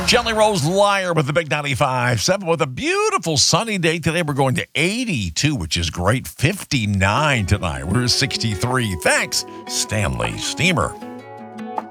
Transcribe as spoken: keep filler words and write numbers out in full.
Jelly Roll's Liar with the big ninety-five seven with a beautiful sunny day today. We're going to eighty-two, which is great. fifty-nine tonight. We're sixty-three. Thanks, Stanley Steamer.